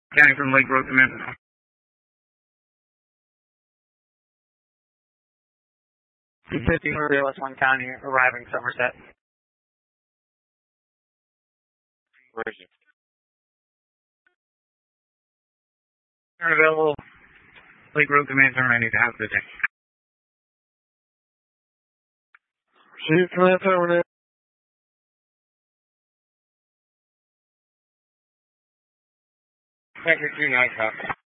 County from Lake Road Command. 250 for West 1 County, arriving Somerset. Where is it? Turn available. Lake Road Command, turn ready to have the day. Chief Command, terminate. Sector 29, copy.